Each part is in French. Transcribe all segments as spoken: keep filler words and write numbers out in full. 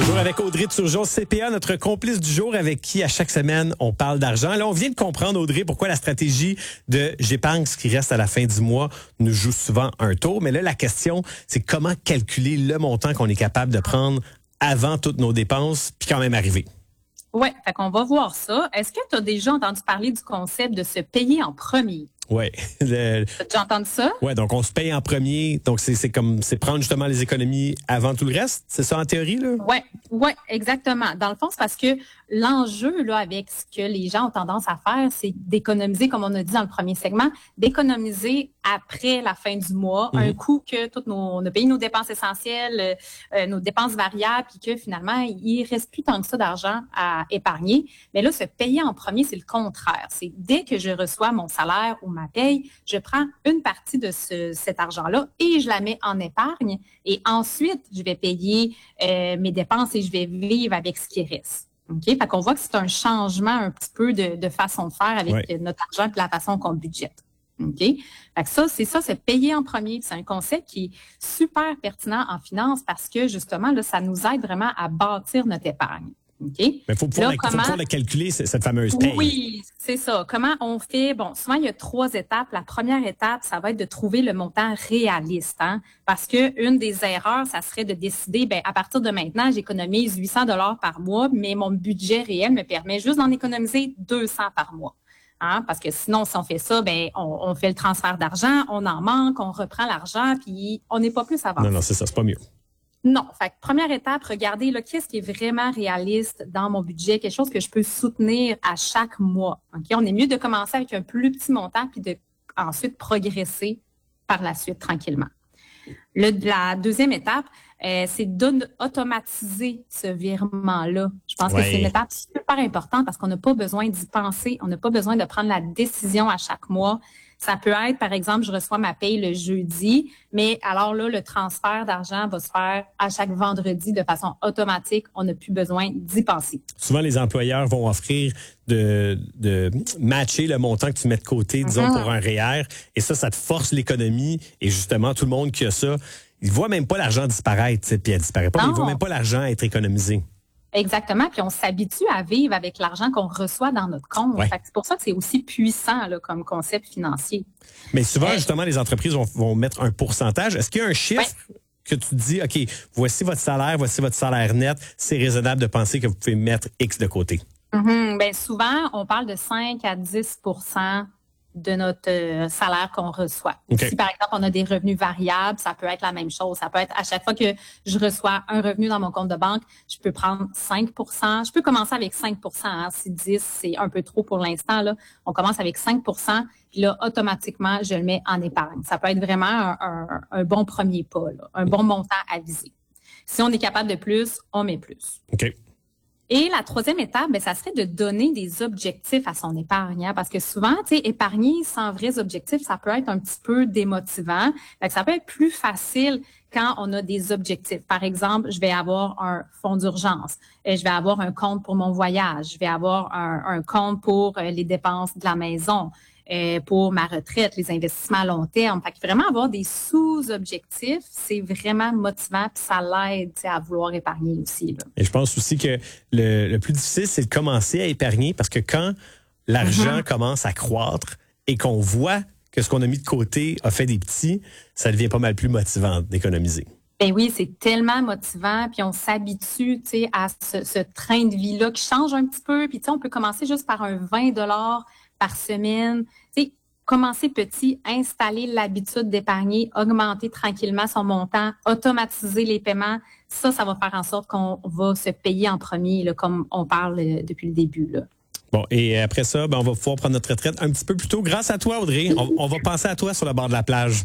Toujours avec Audrey Turgeon, C P A, notre complice du jour avec qui, à chaque semaine, on parle d'argent. Là, on vient de comprendre, Audrey, pourquoi la stratégie de j'épargne ce qui reste à la fin du mois nous joue souvent un tour. Mais là, la question, c'est comment calculer le montant qu'on est capable de prendre avant toutes nos dépenses, puis quand même arriver. Oui, fait qu'on va voir ça. Est-ce que tu as déjà entendu parler du concept de se payer en premier? Oui. Le... T'as déjà entendu ça? Oui, donc on se paye en premier. Donc, c'est, c'est comme, c'est prendre justement les économies avant tout le reste. C'est ça en théorie, là? Oui, ouais, exactement. Dans le fond, c'est parce que l'enjeu, là, avec ce que les gens ont tendance à faire, c'est d'économiser, comme on a dit dans le premier segment, d'économiser après la fin du mois, mmh. un coup que toutes nos, on a payé nos dépenses essentielles, euh, nos dépenses variables, puis que finalement, il reste plus tant que ça d'argent à épargner. Mais là, se payer en premier, c'est le contraire. C'est dès que je reçois mon salaire ou ma paye, je prends une partie de ce, cet argent-là et je la mets en épargne. Et ensuite, je vais payer euh, mes dépenses et je vais vivre avec ce qui reste. OK? Fait qu'on voit que c'est un changement un petit peu de, de façon de faire avec ouais. notre argent et la façon qu'on budgète. OK? Fait que ça, c'est ça, c'est payer en premier. C'est un concept qui est super pertinent en finance parce que justement, là, ça nous aide vraiment à bâtir notre épargne. OK? Mais il faut pouvoir, comment... faut la calculer, cette fameuse paye. Oui, c'est ça. Comment on fait? Bon, souvent, il y a trois étapes. La première étape, ça va être de trouver le montant réaliste. Hein? Parce que une des erreurs, ça serait de décider, ben à partir de maintenant, j'économise huit cents dollars par mois, mais mon budget réel me permet juste d'en économiser deux cents par mois. Hein? Parce que sinon, si on fait ça, ben on, on fait le transfert d'argent, on en manque, on reprend l'argent, puis on n'est pas plus avancé. Non, non, c'est ça, c'est pas mieux. Non. Fait que première étape, regardez là, qu'est-ce qui est vraiment réaliste dans mon budget, quelque chose que je peux soutenir à chaque mois. Ok, on est mieux de commencer avec un plus petit montant puis de ensuite progresser par la suite tranquillement. Le, la deuxième étape, euh, c'est d'automatiser ce virement-là. Je pense ouais. que c'est une étape super importante parce qu'on n'a pas besoin d'y penser, on n'a pas besoin de prendre la décision à chaque mois. Ça peut être, par exemple, je reçois ma paye le jeudi, mais alors là, le transfert d'argent va se faire à chaque vendredi de façon automatique. On n'a plus besoin d'y penser. Souvent, les employeurs vont offrir de, de matcher le montant que tu mets de côté, disons, mm-hmm. pour un R E E R. Et ça, ça te force l'économie. Et justement, tout le monde qui a ça, il ne voit même pas l'argent disparaître. Puis elle disparaît pas, non. mais il ne voit même pas l'argent être économisé. Exactement. Puis on s'habitue à vivre avec l'argent qu'on reçoit dans notre compte. Ouais. Fait que c'est pour ça que c'est aussi puissant là, comme concept financier. Mais souvent, euh, justement, les entreprises vont, vont mettre un pourcentage. Est-ce qu'il y a un chiffre ouais. que tu dis, OK, voici votre salaire, voici votre salaire net, c'est raisonnable de penser que vous pouvez mettre X de côté? Mm-hmm. Bien, souvent, on parle de cinq à dix pour cent de notre euh, salaire qu'on reçoit. Okay. Si, par exemple, on a des revenus variables, ça peut être la même chose. Ça peut être à chaque fois que je reçois un revenu dans mon compte de banque, je peux prendre cinq pour cent. Je peux commencer avec cinq pour cent. Hein. Si dix, c'est un peu trop pour l'instant, là, on commence avec cinq pour cent. Puis là, automatiquement, je le mets en épargne. Ça peut être vraiment un, un, un bon premier pas, là, un bon montant à viser. Si on est capable de plus, on met plus. OK. Et la troisième étape, bien, ça serait de donner des objectifs à son épargne. Hein, parce que souvent, tu sais, épargner sans vrais objectifs, ça peut être un petit peu démotivant. Fait que ça peut être plus facile quand on a des objectifs. Par exemple, je vais avoir un fonds d'urgence, je vais avoir un compte pour mon voyage, je vais avoir un, un compte pour les dépenses de la maison, Euh, pour ma retraite, les investissements à long terme. Fait que vraiment avoir des sous-objectifs, c'est vraiment motivant puis ça l'aide à vouloir épargner aussi. Là. Et je pense aussi que le, le plus difficile, c'est de commencer à épargner parce que quand l'argent mm-hmm. commence à croître et qu'on voit que ce qu'on a mis de côté a fait des petits, ça devient pas mal plus motivant d'économiser. Ben oui, c'est tellement motivant, puis on s'habitue, tu sais, à ce, ce train de vie-là qui change un petit peu. Puis tu sais, on peut commencer juste par un vingt dollars par semaine. Tu sais, commencer petit, installer l'habitude d'épargner, augmenter tranquillement son montant, automatiser les paiements. Ça, ça va faire en sorte qu'on va se payer en premier, là, comme on parle euh, depuis le début, là. Bon, et après ça, ben, on va pouvoir prendre notre retraite un petit peu plus tôt. Grâce à toi, Audrey, on, on va penser à toi sur le bord de la plage.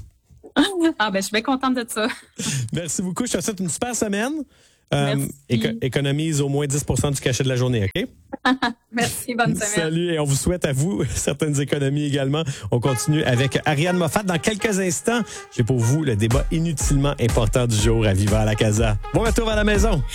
Ah ben, je suis bien contente de ça. Merci beaucoup. Je te souhaite une super semaine. Euh, éco- économise au moins dix pour cent du cachet de la journée, OK? Merci, bonne semaine. Salut, et on vous souhaite à vous certaines économies également. On continue avec Ariane Moffat dans quelques instants. J'ai pour vous le débat inutilement important du jour à Viva la Casa. Bon retour à la maison.